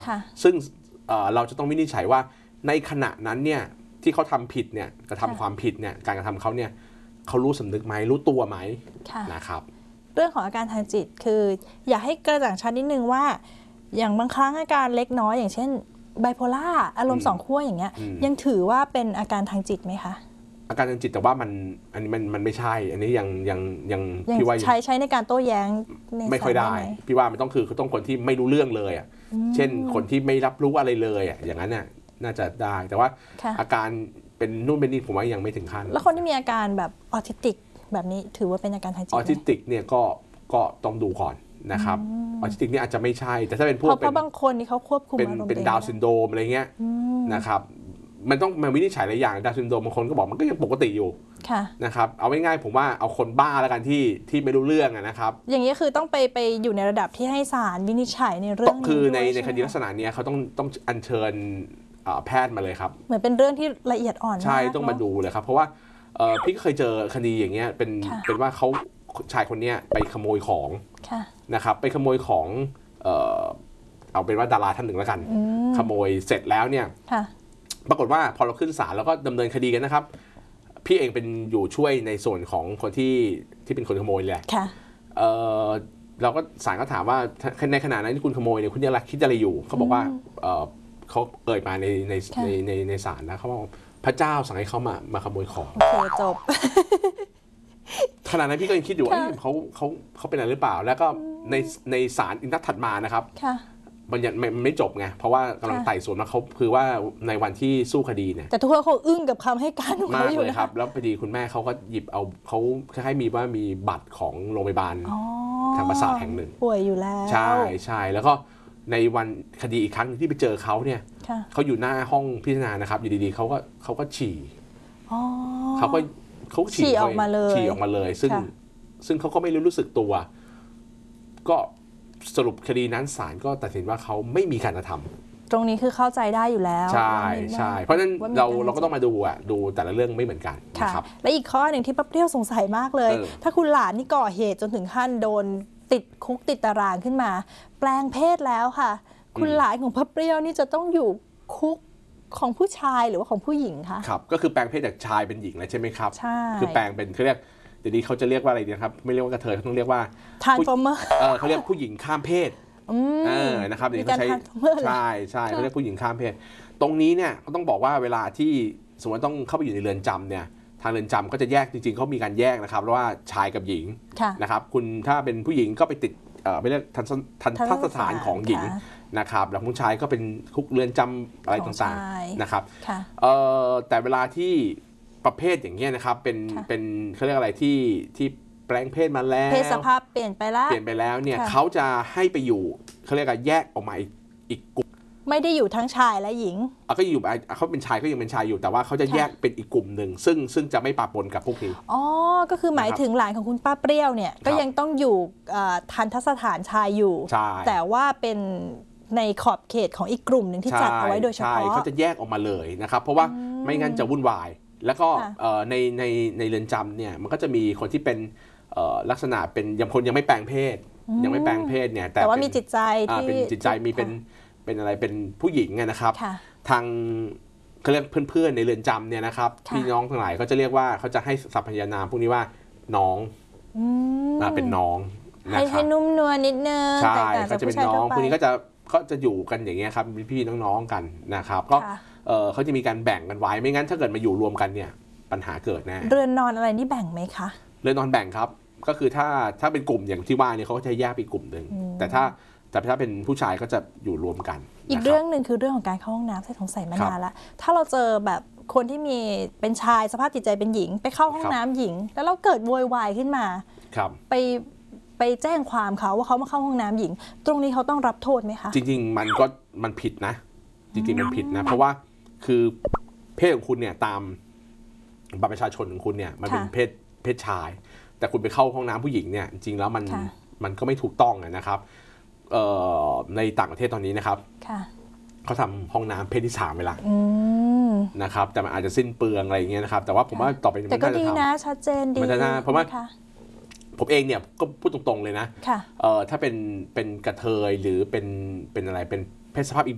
ซึ่งเราจะต้องวินิจฉัยว่าในขณะนั้นเนี่ยที่เขาทำผิดเนี่ยกระทำความผิดเนี่ยการกระทำเขาเนี่ยเขารู้สำนึกไหมรู้ตัวไหมนะครับเรื่องของอาการทางจิตคืออยากให้กระจ่างชัดนิดนึงว่าอย่างบางครั้งอาการเล็กน้อยอย่างเช่นไบโพล่าอารมณ์สองขั้วอย่างเงี้ยยังถือว่าเป็นอาการทางจิตไหมคะอาการทางจิตแต่ว่าอันนี้มันไม่ใช่อันนี้ยังพี่ว่าใช้ในการโต้แย้งไม่ค่อยได้พี่ว่ามันต้องต้องคนที่ไม่รู้เรื่องเลยอ่ะเช่นคนที่ไม่รับรู้อะไรเลยอ่ะอย่างนั้นน่ะน่าจะได้แต่ว่าอาการเป็นนู่นเป็นนี่ผมว่ายังไม่ถึงขั้นแล้วคนที่มีอาการแบบออทิสติกแบบนี้ถือว่าเป็นอาการทางจิตออทิสติกเนี่ยก็ต้องดูก่อนนะครับออทิสติกนี่อาจจะไม่ใช่แต่ถ้าเป็นพวกเพราะบางคนที่เขาควบคุมอารมณ์เป็นดาวน์ซินโดรมอะไรเงี้ยนะครับมันต้องมาวินิจฉัยหลายอย่างดาวน์ซินโดรมบางคนก็บอกมันก็ยังปกติอยู่นะครับเอาง่ายๆผมว่าเอาคนบ้าแล้วกันที่ไม่รู้เรื่องนะครับอย่างนี้คือต้องไปอยู่ในระดับที่ให้ศาลวินิจฉัยในเรื่องนี้คือในคดีลักษณะนี้เขาต้องอัญเชิญแพทย์มาเลยครับเหมือนเป็นเรื่องที่ละเอียดอ่อนใช่ต้องมาดูเลยครับเพราะว่าพี่เคยเจอคดีอย่างเงี้ยเป็นว่าเขาชายคนนี้ไปขโมยของนะครับไปขโมยของเอาเป็นว่าดาราท่านหนึ่งแล้วกันขโมยเสร็จแล้วเนี่ยปรากฏว่าพอเราขึ้นศาลแล้วก็ดำเนินคดีกันนะครับพี่เองเป็นอยู่ช่วยในส่วนของคนที่เป็นคนขโมยแหละเราก็ศาลก็ถามว่าในขณะนั้นที่คุณขโมยเนี่ยคุณยังคิดอะไรอยู่เขาบอกว่าเขาเอ่ยมาในศาลนะเขาบอกพระเจ้าสั่งให้เขามาขโมยของโอเคจบขณะนั้นพี่ก็ยังคิดอยู่ว่าเขาเป็นอะไรหรือเปล่าแล้วก็ในศาลอีกนัดถัดมานะครับมันยังไม่จบไงเพราะว่ากำลังไต่สวนว่าเขาคือว่าในวันที่สู้คดีเนี่ยแต่ทุกคนเขาอึ้งกับคำให้การของเขาอยู่นะครับแล้วพอดีคุณแม่เขาก็หยิบเอาเขาคล้ายๆมีบัตรของโรงพยาบาลทางประสาทแห่งหนึ่งป่วยอยู่แล้วใช่แล้วก็ในวันคดีอีกครั้งที่ไปเจอเขาเนี่ยเขาอยู่หน้าห้องพิจารณานะครับอยู่ดีๆเขาก็ฉี่เขาฉี่ออกมาเลยซึ่งเขาก็ไม่รู้สึกตัวก็สรุปคดีนั้นศาลก็ตัดสินว่าเขาไม่มีการกระทำตรงนี้คือเข้าใจได้อยู่แล้วใช่เพราะฉะนั้นเราก็ต้องมาดูแต่ละเรื่องไม่เหมือนกันนะครับและอีกข้อหนึ่งที่ป้าเปรี้ยวสงสัยมากเลยถ้าคุณหลานนี่ก่อเหตุจนถึงขั้นโดนติดคุกติดตารางขึ้นมาแปลงเพศแล้วค่ะคุณหลานของป้าเปรี้ยวนี่จะต้องอยู่คุกของผู้ชายหรือว่าของผู้หญิงคะครับก็คือแปลงเพศจากชายเป็นหญิงเลยใช่ไหมครับใช่คือแปลงเป็นเขาเรียกเดี๋ยวนี้เขาจะเรียกว่าอะไรดีครับไม่เรียกว่ากระเทยเขาต้องเรียกว่า transformer เขาเรียกผู้หญิงข้ามเพศนะครับเดี๋ยวเขาใช้ใช่เขาเรียกผู้หญิงข้ามเพศตรงนี้เนี่ยก็ต้องบอกว่าเวลาที่สมมติต้องเข้าไปอยู่ในเรือนจำเนี่ยทางเรือนจำก็จะแยกจริงๆเขามีการแยกนะครับว่าชายกับหญิงนะครับคุณถ้าเป็นผู้หญิงก็ไปติดไม่เรียกทันทสถานของหญิงนะครับแล้วผู้ชายก็เป็นคุกเรือนจำอะไรต่างๆนะครับแต่เวลาที่ประเภทอย่างเงี้ยนะครับเป็นเขาเรียกอะไรที่แปลงเพศมาแล้วเพศสภาพเปลี่ยนไปแล้วเนี่ยเขาจะให้ไปอยู่เขาเรียกว่าแยกออกมาอีกกลุ่มไม่ได้อยู่ทั้งชายและหญิงก็อยู่เขาเป็นชายก็ยังเป็นชายอยู่แต่ว่าเขาจะแยกเป็นอีกกลุ่มหนึ่งซึ่งจะไม่ปะปนกับพวกนี้ก็คือหมายถึงหลานของคุณป้าเปรี้ยวเนี่ยก็ยังต้องอยู่ทันทสถานชายอยู่แต่ว่าเป็นในขอบเขตของอีกกลุ่มหนึ่งที่จัดเอาไว้โดยเฉพาะเขาจะแยกออกมาเลยนะครับเพราะว่าไม่งั้นจะวุ่นวายแล้วก็ในเรือนจำเนี่ยมันก็จะมีคนที่เป็นลักษณะเป็นยังไม่แปลงเพศเนี่ยแต่ว่ามีจิตใจที่เป็นจิตใจมีเป็นอะไรเป็นผู้หญิงนะครับทางเขาเรียกเพื่อนๆในเรือนจำเนี่ยนะครับพี่น้องทั้งหลายเขาจะเรียกว่าเขาจะให้สรรพนามพวกนี้ว่าน้องเป็นน้องให้นุ่มนวลนิดนึงใช่เขาจะเป็นน้องพวกนี้ก็จะอยู่กันอย่างเงี้ยครับพี่น้องๆกันนะครับก็เขาจะมีการแบ่งกันไว้ไม่งั้นถ้าเกิดมาอยู่รวมกันเนี่ยปัญหาเกิดแน่เรือนนอนอะไรนี่แบ่งไหมคะเรือนนอนแบ่งครับก็คือถ้าเป็นกลุ่มอย่างที่ว่าเนี่ยเขาก็จะแยกเป็นกลุ่มหนึ่งแต่ถ้าเป็นผู้ชายก็จะอยู่รวมกันอีกเรื่องหนึ่งคือเรื่องของการเข้าห้องน้ำที่สงสัยมานานแล้วถ้าเราเจอแบบคนที่มีเป็นชายสภาพจิตใจเป็นหญิงไปเข้าห้องน้ำหญิงแล้วเราเกิดโวยวายขึ้นมาไปแจ้งความเขาว่าเขามาเข้าห้องน้ำหญิงตรงนี้เขาต้องรับโทษไหมคะจริงๆมันผิดนะจริงๆมันผิดนะเพราะว่าคือเพศของคุณเนี่ยตามบัตรประชาชนของคุณเนี่ยมันเป็นเพศชายแต่คุณไปเข้าห้องน้ำผู้หญิงเนี่ยจริงๆแล้วมันก็ไม่ถูกต้องนะครับในต่างประเทศตอนนี้นะครับเขาทำห้องน้ำเพศที่3เวลานะครับแต่มันอาจจะสิ้นเปลืองอะไรอย่างเงี้ยนะครับแต่ว่าผมว่าต่อไปแต่ก็ดีนะชัดเจนดีมันจะน่าเพราะว่าผมเองเนี่ยก็พูดตรงๆเลยนะถ้าเป็นกระเทยหรือเป็นอะไรเป็นเพศสภาพอีก